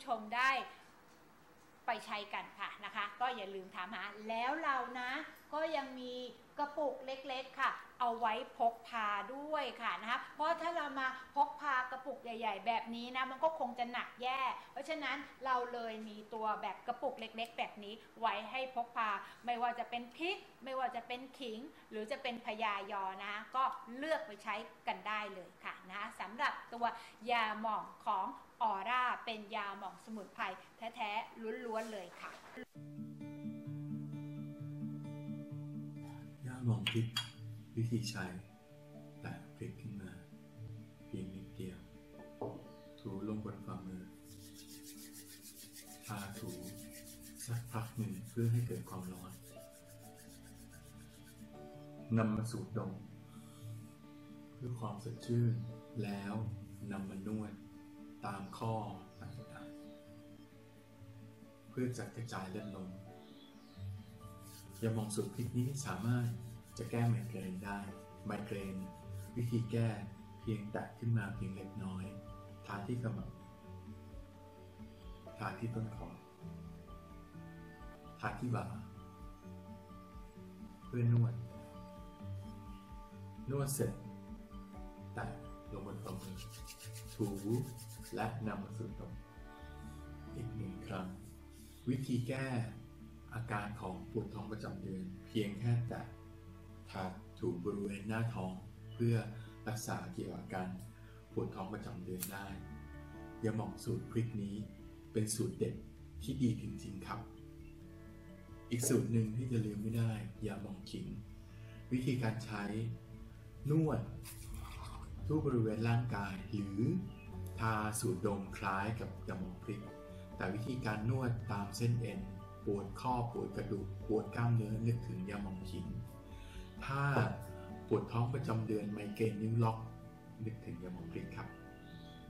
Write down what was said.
ชมได้ไปใช้กันค่ะนะคะก็อย่าลืมถามหาแล้วเรานะก็ยังมีกระปุกเล็กๆค่ะเอาไว้พกพาด้วยค่ะนะคะเพราะถ้าเรามาพกพากระปุกใหญ่ๆแบบนี้นะมันก็คงจะหนักแย่เพราะฉะนั้นเราเลยมีตัวแบบกระปุกเล็กๆแบบนี้ไว้ให้พกพาไม่ว่าจะเป็นพริกไม่ว่าจะเป็นขิงหรือจะเป็นพยายอนะก็เลือกไปใช้กันได้เลยค่ะนะคะสำหรับตัวยาหม่องของออร่าเป็นยาหม่องสมุนไพรแท้ๆล้วนๆเลยค่ะยาหม่องพริกวิธีใช้แตะพริกขึ้นมาเพียงนิดเดียวถูลงบนฝ่ามือทาถูสักพักหนึ่งเพื่อให้เกิดความร้อนนำมาสูดดมเพื่อความสดชื่นแล้วนำมานวดตามข้อต่างๆเพื่อจัดกระจายเลือดลมยาหม่องสูตรพริกนี้สามารถจะแก้ไมเกรนได้ไมเกรนวิธีแก้เพียงแตะขึ้นมาเพียงเล็กน้อยทาที่ขมับทาที่ต้นคอทาที่บ่าเพื่อนวดเสร็จแตะลงบนฝ่ามือถูและนำมาสูดดมอีกหนึ่งครั้งวิธีแก้อาการของปวดท้องประจำเดือนเพียงแค่แตะทาถูบริเวณหน้าท้องเพื่อรักษาเกี่ยวกับอาการปวดท้องประจำเดือนได้ยาหม่องสูตรพริกนี้เป็นสูตรเด็ดที่ดีจริงๆครับอีกสูตรหนึ่งที่จะลืมไม่ได้ยาหม่องขิงวิธีการใช้นวดทั่วบริเวณร่างกายหรือทาสูดดมคล้ายกับยาหม่องพริกแต่วิธีการนวดตามเส้นเอ็นปวดข้อปวดกระดูกปวดกล้ามเนื้อนึกถึงยาหม่องขิงถ้าปวดท้องประจำเดือนไมเกรนนิ้วล็อกนึกถึงยาหม่องพริกครับ